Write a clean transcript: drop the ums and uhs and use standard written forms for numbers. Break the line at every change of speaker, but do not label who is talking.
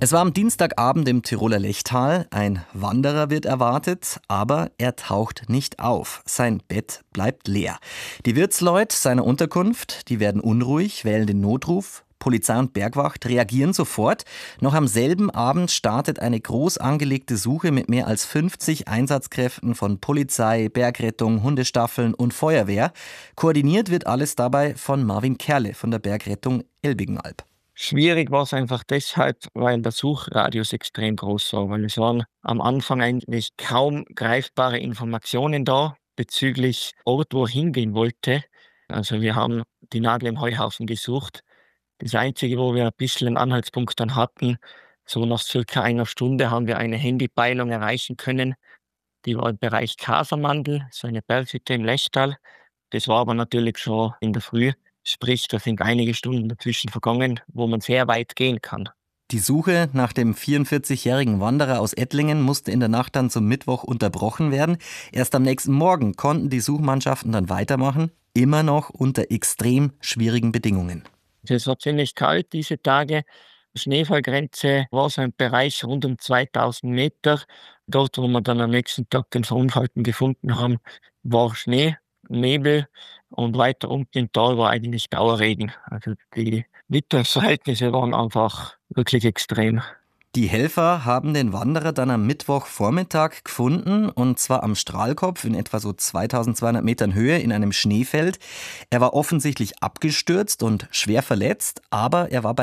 Es war am Dienstagabend im Tiroler Lechtal. Ein Wanderer wird erwartet, aber er taucht nicht auf. Sein Bett bleibt leer. Die Wirtsleute seiner Unterkunft, die werden unruhig, wählen den Notruf. Polizei und Bergwacht reagieren sofort. Noch am selben Abend startet eine groß angelegte Suche mit mehr als 50 Einsatzkräften von Polizei, Bergrettung, Hundestaffeln und Feuerwehr. Koordiniert wird alles dabei von Marvin Kerle von der Bergrettung Elbigenalb.
Schwierig war es einfach deshalb, weil der Suchradius extrem groß war, weil es waren am Anfang eigentlich kaum greifbare Informationen da bezüglich Ort, wo er hingehen wollte. Also wir haben die Nadel im Heuhaufen gesucht. Das Einzige, wo wir ein bisschen einen Anhaltspunkt dann hatten, so nach circa einer Stunde haben wir eine Handypeilung erreichen können. Die war im Bereich Casamandel, so eine Berghütte im Lechtal. Das war aber natürlich schon in der Früh. Sprich, da sind einige Stunden dazwischen vergangen, wo man sehr weit gehen kann.
Die Suche nach dem 44-jährigen Wanderer aus Ettlingen musste in der Nacht dann zum Mittwoch unterbrochen werden. Erst am nächsten Morgen konnten die Suchmannschaften dann weitermachen, immer noch unter extrem schwierigen Bedingungen.
Es war ziemlich kalt diese Tage. Die Schneefallgrenze war so ein Bereich rund um 2000 Meter. Dort, wo wir dann am nächsten Tag den Verunfallten gefunden haben, war Schnee, Nebel und weiter unten im Tal war eigentlich Dauerregen. Also die Witterungsverhältnisse waren einfach wirklich extrem.
Die Helfer haben den Wanderer dann am Mittwochvormittag gefunden, und zwar am Strahlkopf in etwa so 2200 Metern Höhe in einem Schneefeld. Er war offensichtlich abgestürzt und schwer verletzt, aber er war bei